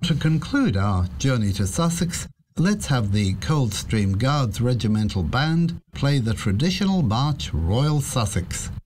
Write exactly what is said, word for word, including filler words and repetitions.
To conclude our journey to Sussex, let's have the Coldstream Guards Regimental Band play the traditional march Royal Sussex.